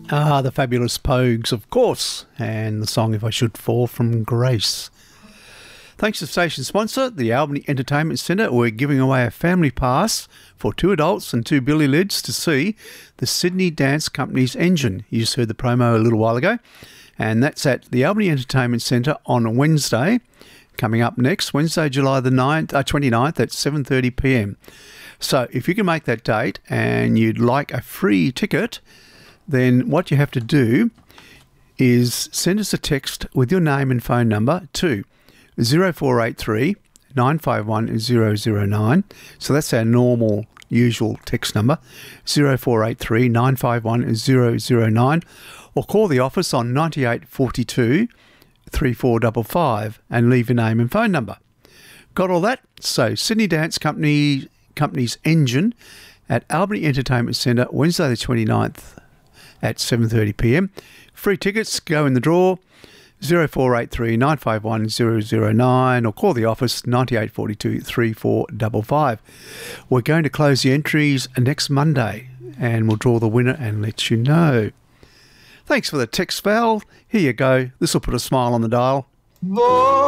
Ah, the Fabulous Pogues, of course, and the song If I Should Fall from Grace. Thanks to station sponsor, the Albany Entertainment Centre. We're giving away a family pass for 2 adults and 2 billy lids to see the Sydney Dance Company's Engine. You just heard the promo a little while ago. And that's at the Albany Entertainment Centre on Wednesday, coming up next, Wednesday, July the 29th at 7:30pm. So if you can make that date and you'd like a free ticket, then what you have to do is send us a text with your name and phone number to 0483 951 009. So that's our normal, usual text number, 0483 951 009, or call the office on 9842 3455 and leave your name and phone number. Got all that? So Sydney Dance Company's Engine at Albany Entertainment Centre, Wednesday the 29th at 7:30pm. Free tickets go in the draw, 0483 951 009, or call the office 9842 3455. We're going to close the entries next Monday and we'll draw the winner and let you know. Thanks for the text, Val. Here you go. This will put a smile on the dial.